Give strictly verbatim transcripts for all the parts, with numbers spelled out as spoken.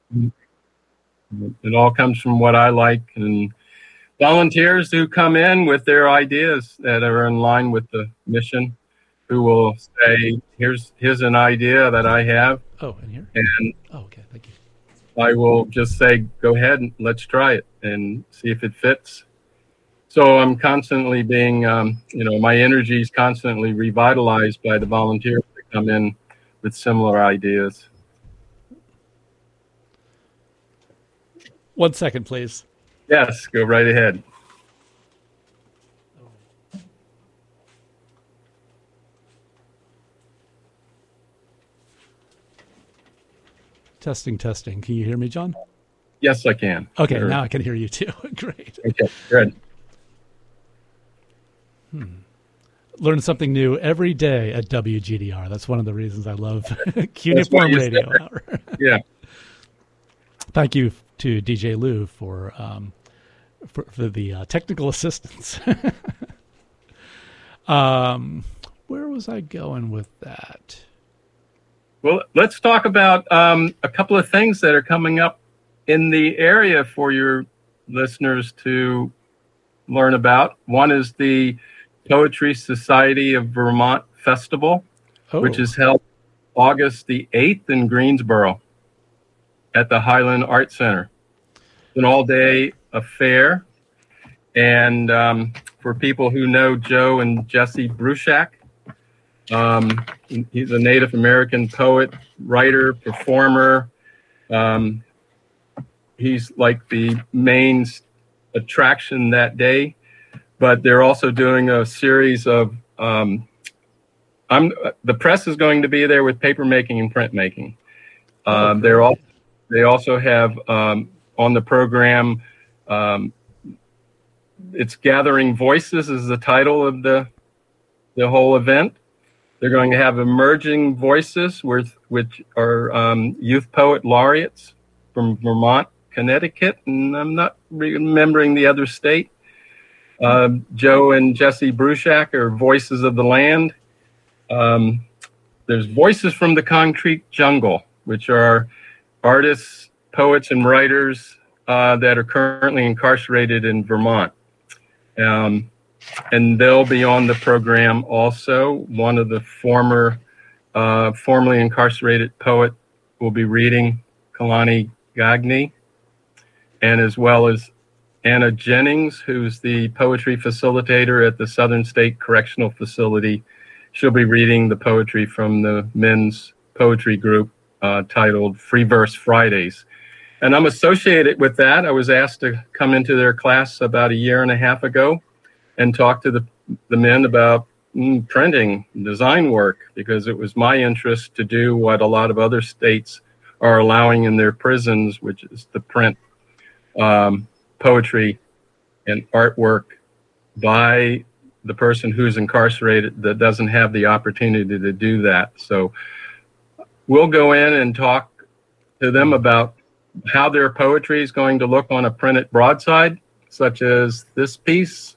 It all comes from what I like, and volunteers who come in with their ideas that are in line with the mission, who will say, here's here's an idea that I have, Oh, in here? and Oh, okay. Thank you. I will just say, go ahead and let's try it and see if it fits. So I'm constantly being, um, you know, my energy is constantly revitalized by the volunteers that come in with similar ideas. One second, please. Yes, go right ahead. Testing, testing. Can you hear me, John? Yes, I can. Okay, Sure. now I can hear you too. Great. Okay, good. Hmm. Learn something new every day at W G D R. That's one of the reasons I love Cuneiform Radio Hour. Yeah. Thank you to D J Lou for um, for, for the uh, technical assistance. um, where was I going with that? Well, let's talk about um, a couple of things that are coming up in the area for your listeners to learn about. One is the Poetry Society of Vermont Festival, oh. which is held August the eighth in Greensboro at the Highland Art Center. It's an all-day affair. And um, for people who know Joe and Jesse Bruchac, um, he's a Native American poet, writer, performer. Um, he's like the main attraction that day. But they're also doing a series of, um, I'm, the press is going to be there with paper making and print making. Uh, oh, they're all, they also have um, on the program, um, it's Gathering Voices is the title of the, the whole event. They're going to have Emerging Voices, with, which are um, youth poet laureates from Vermont, Connecticut, and I'm not remembering the other state. Uh, Joe and Jesse Bruchac are Voices of the Land. Um, there's Voices from the Concrete Jungle, which are artists, poets, and writers uh, that are currently incarcerated in Vermont. Um, and they'll be on the program also. One of the former, uh, formerly incarcerated poet will be reading Kalani Gagné, and as well as Anna Jennings, who's the poetry facilitator at the Southern State Correctional Facility. She'll be reading the poetry from the men's poetry group uh, titled Free Verse Fridays. And I'm associated with that. I was asked to come into their class about a year and a half ago and talk to the, the men about mm, printing, design work, because it was my interest to do what a lot of other states are allowing in their prisons, which is to print um, poetry and artwork by the person who's incarcerated that doesn't have the opportunity to do that. So we'll go in and talk to them about how their poetry is going to look on a printed broadside, such as this piece.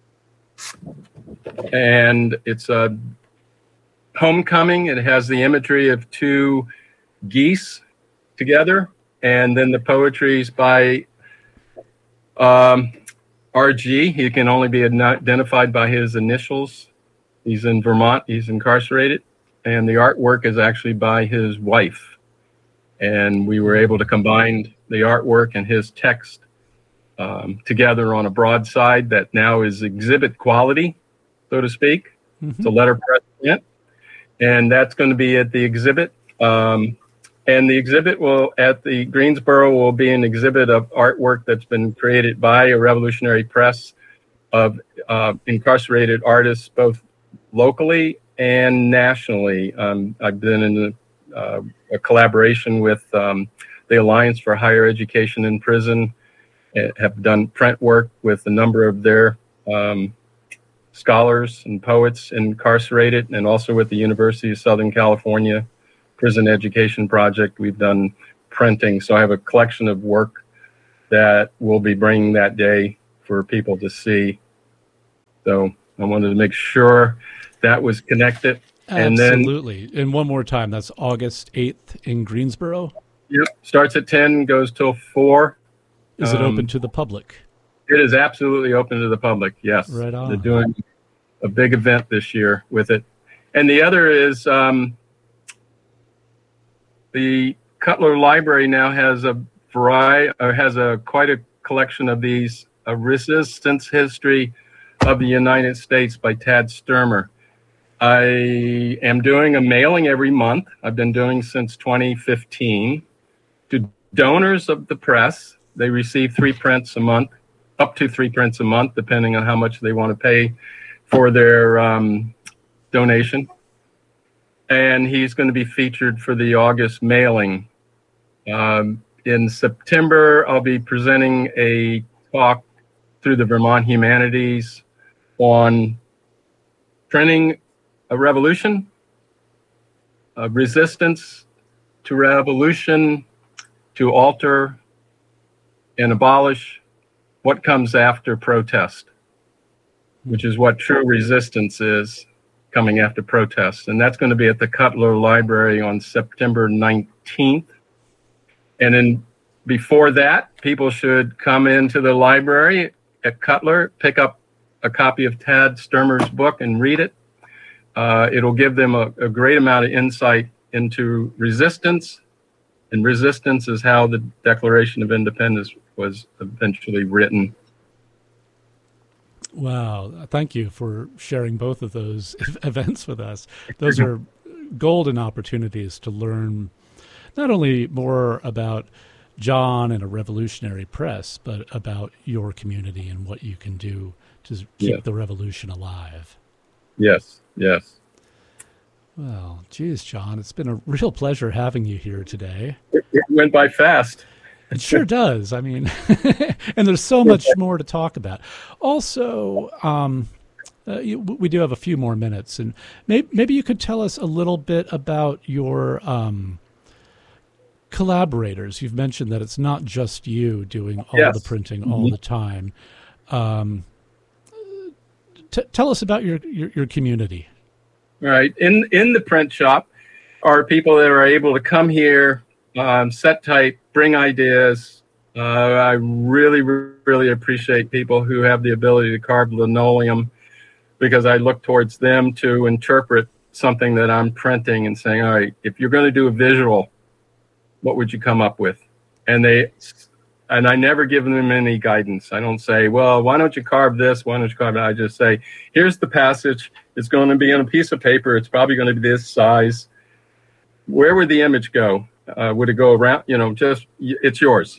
And it's a homecoming. It has the imagery of two geese together. And then the poetry is by Um, R G, he can only be identified by his initials. He's in Vermont, he's incarcerated, and the artwork is actually by his wife. And we were able to combine the artwork and his text um, together on a broadside that now is exhibit quality, so to speak. Mm-hmm. It's a letterpress print, and that's going to be at the exhibit. Um, And the exhibit will, at the Greensboro, will be an exhibit of artwork that's been created by a Revolutionary Press of uh, incarcerated artists, both locally and nationally. Um, I've been in a, uh, a collaboration with um, the Alliance for Higher Education in Prison, have done print work with a number of their um, scholars and poets incarcerated, and also with the University of Southern California Prison Education Project. We've done printing. So I have a collection of work that we'll be bringing that day for people to see. So I wanted to make sure that was connected. Absolutely. And, then, and one more time, that's August eighth in Greensboro? Yep. Starts at ten, goes till four. Is it Um, open to the public? It is absolutely open to the public. Yes. Right on. They're doing a big event this year with it. And the other is um, the Cutler Library now has a variety, or has a quite a collection of these, a resistance history of the United States by Tad Sturmer. I am doing a mailing every month. I've been doing since twenty fifteen to donors of the press. They receive three prints a month, up to three prints a month, depending on how much they want to pay for their um, donation. And he's going to be featured for the August mailing. Um, in September, I'll be presenting a talk through the Vermont Humanities on printing a revolution, a resistance to revolution, to alter and abolish what comes after protest, which is what true resistance is, coming after protest. And that's going to be at the Cutler Library on September nineteenth. And then before that, people should come into the library at Cutler, pick up a copy of Tad Sturmer's book and read it. Uh, it'll give them a, a great amount of insight into resistance. And resistance is how the Declaration of Independence was eventually written. Wow. Thank you for sharing both of those events with us. Those are golden opportunities to learn not only more about John and a revolutionary press, but about your community and what you can do to keep Yeah. the revolution alive. Yes, yes. Well, geez, John, it's been a real pleasure having you here today. It, it went by fast. It sure does. I mean, and there's so much more to talk about. Also, um, uh, you, we do have a few more minutes, and maybe, maybe you could tell us a little bit about your um, collaborators. You've mentioned that it's not just you doing all Yes. the printing all the time. Um, t- tell us about your, your, your community. Right. In in the print shop are people that are able to come here, um, set type, bring ideas. Uh, I really, really appreciate people who have the ability to carve linoleum, because I look towards them to interpret something that I'm printing and saying, all right, if you're going to do a visual, what would you come up with? And they, and I never give them any guidance. I don't say, well, why don't you carve this? Why don't you carve that? I just say, here's the passage. It's going to be on a piece of paper. It's probably going to be this size. Where would the image go? Uh, would it go around? You know, just, it's yours.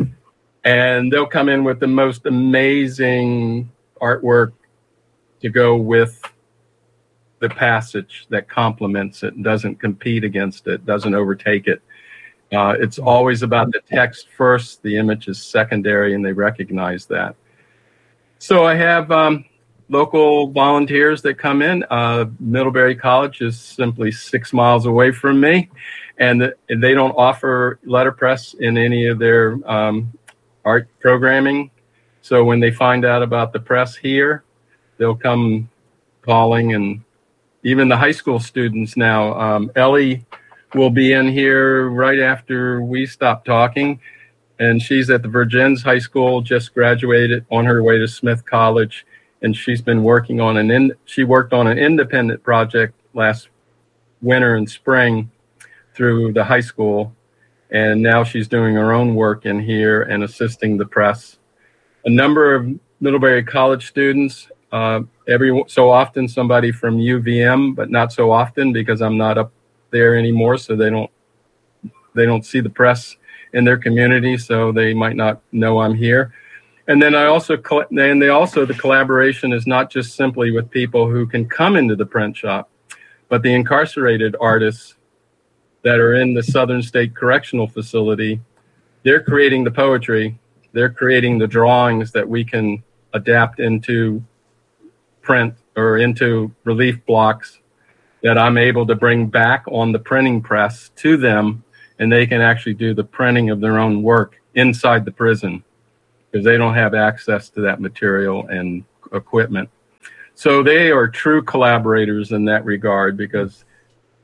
And they'll come in with the most amazing artwork to go with the passage that complements it, doesn't compete against it, doesn't overtake it. Uh, it's always about the text first, the image is secondary, and they recognize that. So I have um, local volunteers that come in. Uh, Middlebury College is simply six miles away from me, and, the, and they don't offer letterpress in any of their um, art programming. So when they find out about the press here, they'll come calling, and even the high school students now. Um, Ellie will be in here right after we stop talking, and she's at the Virgins High School, just graduated, on her way to Smith College, and she's been working on an in, she worked on an independent project last winter and spring through the high school, and now she's doing her own work in here and assisting the press. A number of Middlebury College students, uh, every so often somebody from U V M, but not so often because I'm not up there anymore, so they don't they don't see the press in their community, so they might not know I'm here. And then I also and they also the collaboration is not just simply with people who can come into the print shop, but the incarcerated artists that are in the Southern State Correctional Facility. They're creating the poetry, they're creating the drawings that we can adapt into print or into relief blocks that I'm able to bring back on the printing press to them, and they can actually do the printing of their own work inside the prison because they don't have access to that material and equipment. So they are true collaborators in that regard, because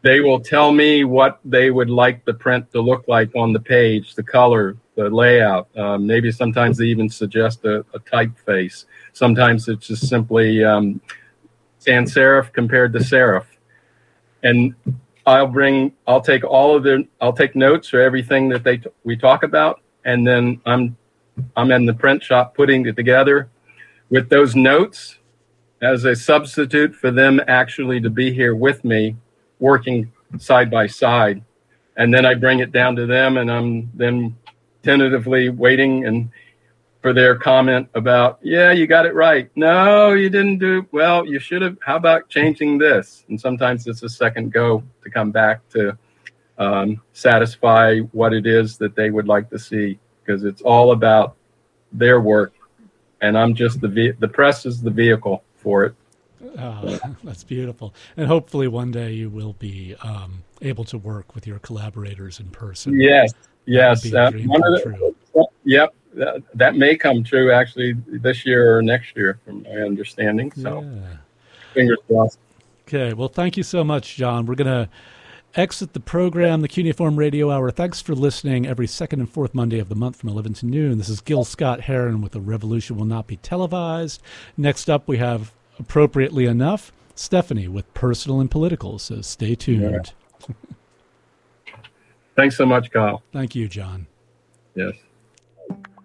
they will tell me what they would like the print to look like on the page, the color, the layout. Um, maybe sometimes they even suggest a, a typeface. Sometimes it's just simply um, sans serif compared to serif. And I'll bring, I'll take all of the, I'll take notes for everything that they we talk about, and then I'm I'm in the print shop putting it together with those notes as a substitute for them actually to be here with me, working side by side. And then I bring it down to them, and I'm then tentatively waiting and for their comment about, yeah, you got it right. No, you didn't do, well, you should have, how about changing this? And sometimes it's a second go to come back to um, satisfy what it is that they would like to see, because it's all about their work. And I'm just the, ve- the press is the vehicle for it. Oh, that's beautiful. And hopefully one day you will be um, able to work with your collaborators in person. Yes, yes. Uh, one of the, yep, that, that may come true actually this year or next year, from my understanding. So, yeah. Fingers crossed. Okay, well, thank you so much, John. We're going to exit the program, the Cuneiform Radio Hour. Thanks for listening every second and fourth Monday of the month from eleven to noon. This is Gil Scott Heron with The Revolution Will Not Be Televised. Next up, we have, appropriately enough, Stephanie with Personal and Political, so stay tuned. Yeah. Thanks so much, Kyle. Thank you, John. Yes.